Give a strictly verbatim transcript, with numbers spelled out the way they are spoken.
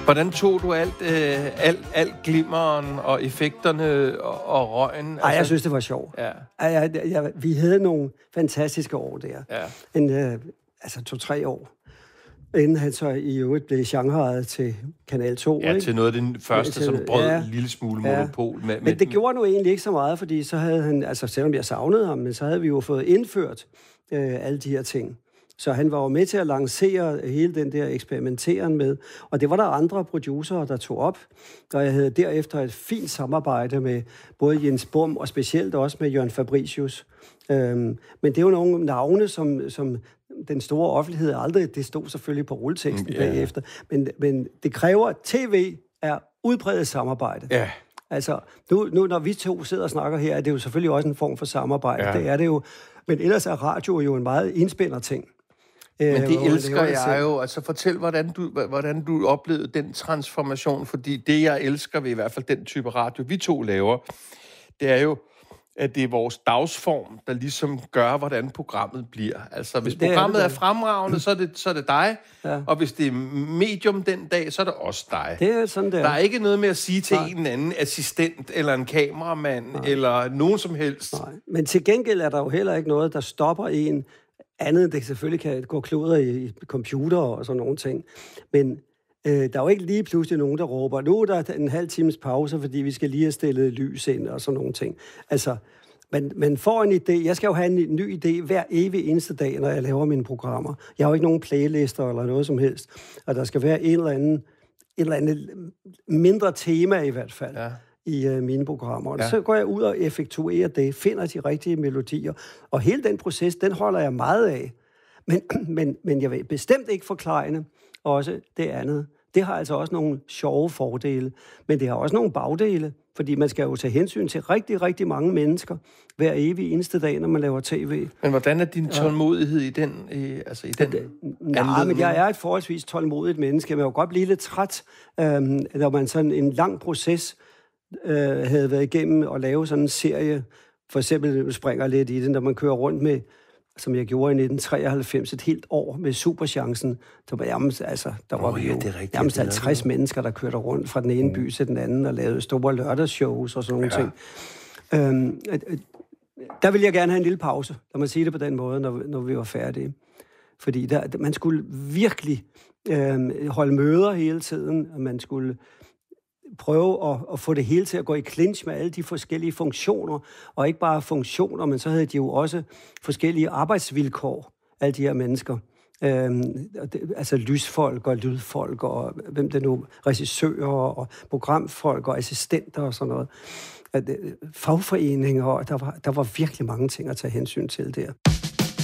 Hvordan tog du alt, øh, alt, alt glimmeren og effekterne og, og røgen? Nej, altså, jeg synes, det var sjovt. Ja. Jeg, jeg, jeg, vi havde nogle fantastiske år der. Ja. En, øh, altså to-tre år. Inden han så i øvrigt blev shanghajet til Kanal to. Ja, ikke? til noget af den første, som brød ja, en lille smule ja. monopol. Med, men med, det gjorde nu egentlig ikke så meget, fordi så havde han, altså selvom jeg savnede ham, men så havde vi jo fået indført øh, alle de her ting. Så han var jo med til at lancere hele den der eksperimenteren med, og det var der andre producerer, der tog op, og jeg havde derefter et fint samarbejde med både Jens Bum og specielt også med Jørgen Fabricius. Øhm, men det er jo nogle navne, som, som den store offentlighed aldrig, det stod selvfølgelig på rulleteksten yeah. bagefter, men, men det kræver, at tv er udbredt samarbejde. Ja. Yeah. Altså, nu, nu når vi to sidder og snakker her, er det jo selvfølgelig også en form for samarbejde. Yeah. Det er det jo. Men ellers er radio jo en meget indspænder ting. Men det øh, elsker det jeg jo. Altså fortæl, hvordan du, hvordan du oplevede den transformation, fordi det, jeg elsker ved i hvert fald den type radio, vi to laver, det er jo, at det er vores dagsform, der ligesom gør, hvordan programmet bliver. Altså, hvis det programmet er, er fremragende, så er det, så er det dig, ja. Og hvis det er medium den dag, så er det også dig. Det er sådan, det er. Der er ikke noget med at sige til Nej. en anden assistent, eller en kameramand, Nej. eller nogen som helst. Nej. Men til gengæld er der jo heller ikke noget, der stopper en andet, end det selvfølgelig kan gå kluder i, i computer og sådan nogle ting. Men øh, der er jo ikke lige pludselig nogen, der råber, nu er der en halv times pause, fordi vi skal lige have stillet lys ind og sådan nogle ting. Altså, man, man får en idé. Jeg skal jo have en ny idé hver evig eneste dag, når jeg laver mine programmer. Jeg har jo ikke nogen playlister eller noget som helst. Og der skal være en eller anden, en eller anden mindre tema i hvert fald. Ja. i uh, mine programmer. Og ja. Så går jeg ud og effektuerer det, finder de rigtige melodier. Og hele den proces, den holder jeg meget af. Men, men, men jeg vil bestemt ikke forklejne også det andet. Det har altså også nogle sjove fordele, men det har også nogle bagdele, fordi man skal jo tage hensyn til rigtig, rigtig mange mennesker hver evig eneste dag, når man laver tv. Men hvordan er din tålmodighed i den, i, altså i den det, Nej, men jeg er et forholdsvis tålmodigt menneske. Jeg vil jo godt blive lidt træt, øhm, når man sådan en lang proces øh, havde været igennem at lave sådan en serie. For eksempel springer lidt i det, når man kører rundt med, som jeg gjorde i nitten treoghalvfems, et helt år med Superchancen. Der var jamen, altså, der var oh, ja, jo jamen, halvtreds mennesker, der kørte rundt fra den ene by til den anden og lavede store lørdagsshows og sådan nogle ja. ting. Øhm, der ville jeg gerne have en lille pause, lad mig sige det på den måde, når, når vi var færdige. Fordi der, man skulle virkelig øh, holde møder hele tiden, og man skulle prøve at, at få det hele til at gå i clinch med alle de forskellige funktioner, og ikke bare funktioner, men så havde de jo også forskellige arbejdsvilkår, alle de her mennesker. Øhm, det, altså lysfolk og lydfolk, og hvem det nu, regissører og programfolk og assistenter og sådan noget. At, fagforeninger, og der var, der var virkelig mange ting at tage hensyn til der.